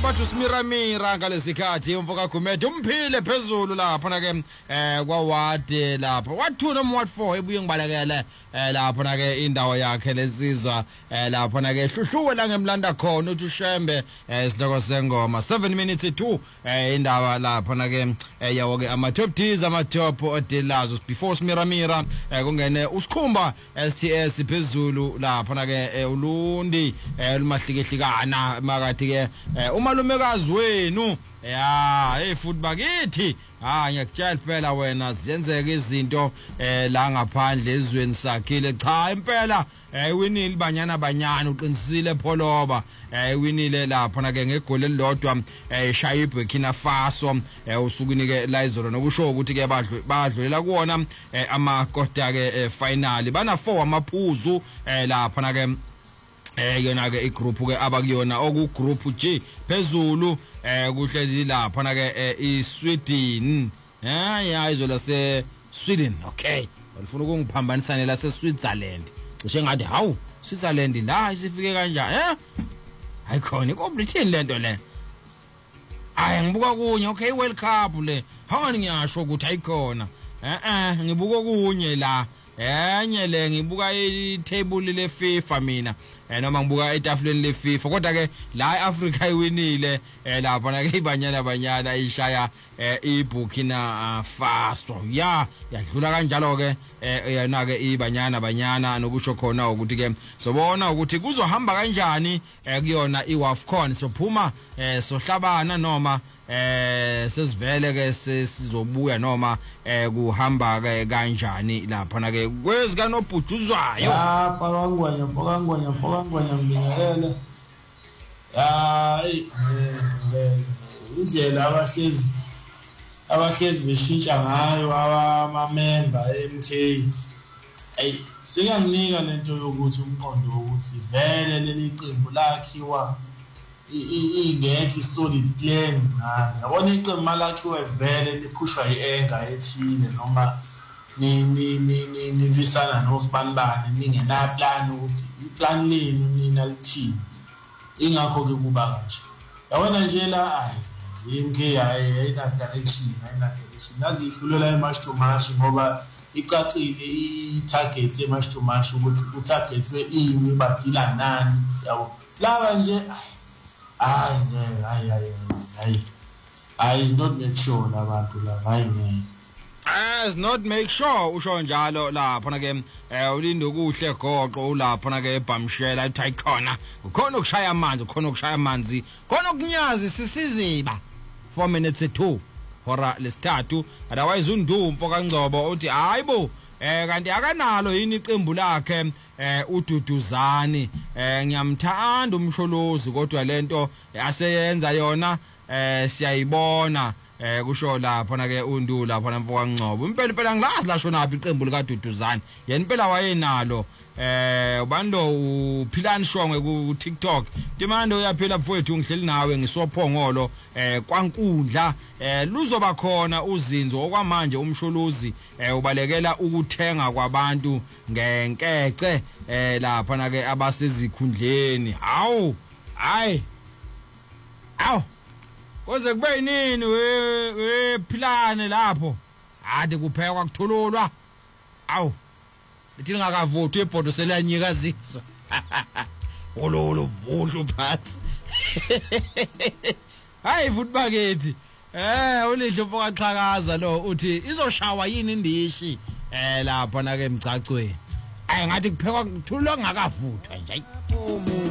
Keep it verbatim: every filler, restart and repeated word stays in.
bathi usimiramira ngalesikhathi umfoka Gumede umphile phezulu lapha na ke eh kwaWade lapha wathu noma what four ebuye ngibalekele eh lapha na ke indawo yakhe lesizwa eh lapha na ke hluhluwe la ngemlanda khona uthi uShembe isihloko sengoma seven minutes to eh indaba lapha na ke yawo ke ama top Ds ama top odelazo before usimiramira kungene usikhumba S T S phezulu lapha na ke ulundi lumahlikehlekana makathi ke umalumekazi wenu ya hey futhi bakithi ha ngiyakutshela phela wena ziyenzeka izinto eh la ngaphandle ezweni sakhile cha impela eh winile banyana banyana uqinisile pholoba eh winile lapha na ke ngegoli elilodwa eh shaya iBurkina Faso eh usukuni ke la izolo nokusho ukuthi ke badlulela kuona ama quarter ke final bana four amaphuzu eh lapha na ke eh yona ke igroup ke abakuyona oku group G phezulu eh kuhlezi lapha na ke iSweden eh ya izola se Sweden okay walifuna ukungiphambanisana la se Switzerland cishe ngathi hawu Switzerland la isifike kanjani eh ayikhona iCombritain lento le ayi ngibuka kunye okay World Cup le hawani ngiyasho ukuthi ayikhona eh eh ngibuka kunye la enye le ngibuka i-table le FIFA mina eh noma ngibuka etafuleni le FIFA kodwa ke la eAfrica iwinile eh lapha na ke ibanyana banyana ishaya iBurkina Faso ya yadlula kanjalo ke yona ke ibanyana banyana nokusho khona ukuthi ke sobona ukuthi kuzohamba kanjani kuyona iWAFCON sophuma sohlabana noma eh sesivele ke sizobuya noma eh kuhamba ke kanjani lapha na ke kwezika nobhujuzwayo ah pakangwanya pakangwanya pakangwanya ngiyele hayi indlela abahlezi abahlezi beshintsha ngayo ama member M K ay siyanginika lento yokuthi umqondo ukuthi vele leli qembu lakhiwa ingekho solid plan yabona iqembu malakhiwe vele lipushwa ienga ethile noma ni ni ni nibisana noSpanbane ningena plan ukuthi iplan lenu nina lithini ingakho ke kuba kanje yabona nje la ayi inke ayina direction ayina direction nazihlulela ematch to match ngoba icacile i-target ematch to match ukuthi utargetwe ini badila nani yabo laba nje ay ay ay ay ay is not make sure labantu la hayi ne as not make sure usho njalo lapha na ke ulindo kuhle goqo lapha na ke ebhamshela ethi khona ukhona ukushaya amanzi ukhona ukushaya amanzi khona ukunyazi sisiziba four minutes to hora lesithathu otherwise undumfo kaNgcobo uthi hayibo eh kanti akanalo yini iqembu lakhe eh uDuduzani eh ngiyamthanda umsholozi kodwa lento aseyenza yona eh siyayibona eh kusho lapha na ke undu lapha namfo kaNgcobo impela impela ngilazi la shona phi iqembu lika Duduzani yena impela wayenalo eh ubani lo uphilani shongwe ku TikTok Timando uyaphila mfowethu ngihleli nawe ngisophongolo eh kwaNkundla eh luzoba khona uzinzo okwamanje umsholozi eh ubalekela ukuthenga kwabantu ngenkece eh lapha na ke abasezikhundleni hawu hayi awu koze kube nini we we philane lapho ade kuphekwa kuthululwa awu lithi ngakavothi ebhodo selanyika zizo ololo budlu phansi hayi futhi bakethi eh ulidlo mfoka xhakaza lo uthi izoshawa yini indishi eh lapha na ke emgcacweni ayi ngathi kuphekwa kuthululwa ngakavuthwa nje